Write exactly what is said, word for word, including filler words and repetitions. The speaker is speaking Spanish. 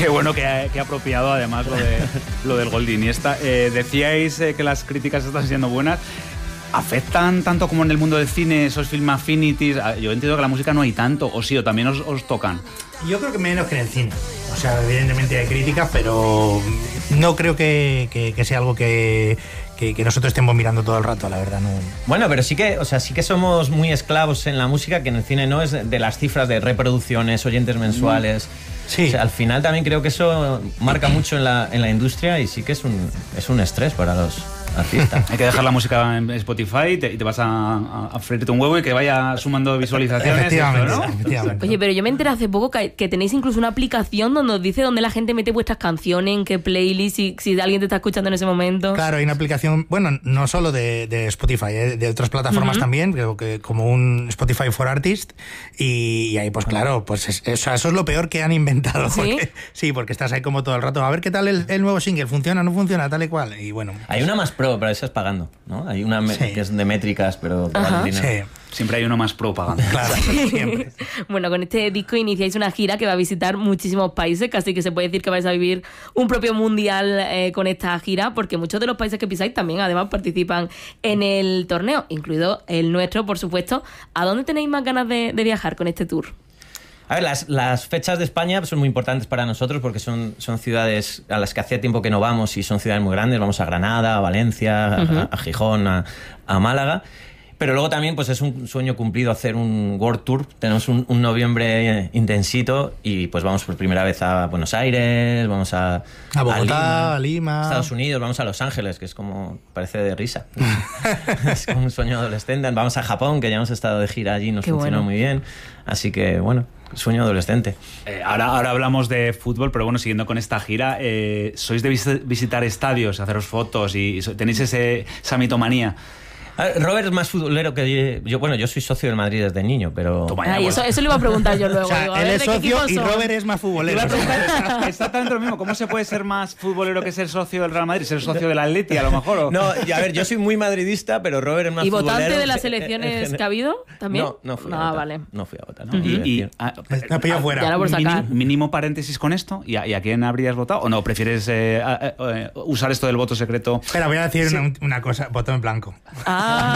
Qué bueno que ha, que ha apropiado además lo, de, lo del gol de Iniesta. Eh, decíais eh, que las críticas están siendo buenas. ¿Afectan tanto como en el mundo del cine esos film affinities? Yo entiendo que la música no hay tanto, o sí, o también os, os tocan. Yo creo que menos que en el cine. O sea, evidentemente hay críticas, pero no creo que, que, que sea algo que, que, que nosotros estemos mirando todo el rato, la verdad. No. Bueno, pero sí que, o sea, sí que somos muy esclavos en la música, que en el cine no, es de las cifras de reproducciones, oyentes mensuales. Sí. O sea, al final también creo que eso marca mucho en la, en la industria y sí que es un, es un estrés para los artistas. Hay que dejar la música en Spotify y te, y te vas a, a, a freírte un huevo y que vaya sumando visualizaciones. Efectivamente, esto, ¿no? efectivamente. Oye, pero yo me enteré hace poco que, que tenéis incluso una aplicación donde os dice dónde la gente mete vuestras canciones, en qué playlist, si, si alguien te está escuchando en ese momento. Claro, hay una aplicación, bueno, no solo de, de Spotify, ¿eh? De otras plataformas uh-huh. también, creo que como un Spotify for Artists, y, y ahí pues claro, pues es, es, eso es lo peor que han inventado. ¿Sí? Porque, sí, porque estás ahí como todo el rato, a ver qué tal el, el nuevo single, funciona, no funciona, tal y cual, y bueno. Pues, hay una más pro, pero esa es pagando, ¿no? Hay una me- sí. que es de métricas, pero que vale dinero. Sí. Siempre hay uno más pro pagando. Claro, siempre. Bueno, con este disco iniciáis una gira que va a visitar muchísimos países, casi que se puede decir que vais a vivir un propio mundial eh, con esta gira, porque muchos de los países que pisáis también además participan en el torneo, incluido el nuestro, por supuesto. ¿A dónde tenéis más ganas de, de viajar con este tour? A ver, las, las fechas de España son muy importantes para nosotros porque son, son ciudades a las que hacía tiempo que no vamos y son ciudades muy grandes. Vamos a Granada, a Valencia, uh-huh. a, a Gijón, a, a Málaga. Pero luego también pues es un sueño cumplido hacer un World Tour. Tenemos un, un noviembre intensito y pues vamos por primera vez a Buenos Aires, vamos a, a Bogotá, a Lima, a Lima, Estados Unidos, vamos a Los Ángeles, que es como, parece de risa. Es como un sueño adolescente. Vamos a Japón, que ya hemos estado de gira allí, nos Qué funcionó bueno. muy bien. Así que bueno, sueño adolescente. Eh, ahora, ahora hablamos de fútbol, pero bueno, siguiendo con esta gira, eh, ¿sois de vis- visitar estadios, haceros fotos y, y so- tenéis ese, esa mitomanía? A ver, Robert es más futbolero que yo. Bueno, yo soy socio del Madrid desde niño, pero... Toma ya, Ay, bueno. eso, eso le iba a preguntar yo luego. O sea, Digo, a él ver, es ¿de qué socio equipo y son? Robert es más futbolero. Iba a preguntar exactamente lo mismo. ¿Cómo se puede ser más futbolero que ser socio del Real Madrid? ¿Ser socio del Atleti, a lo mejor? ¿O? No, y a ver, yo soy muy madridista, pero Robert es más ¿Y futbolero. votante de las Eh, eh, elecciones eh, que ha habido también? No, no fui a Ah, votar. vale. No fui a votar. No, No, y, y, y, ah, Me ha pillado fuera. Ya lo por sacar. mínimo, mínimo paréntesis con esto. ¿Y a, y a quién habrías votado? ¿O no? ¿Prefieres eh, a, a, a, usar esto del voto secreto? Espera, voy a decir Sí. una, una cosa, voto en blanco. Ah,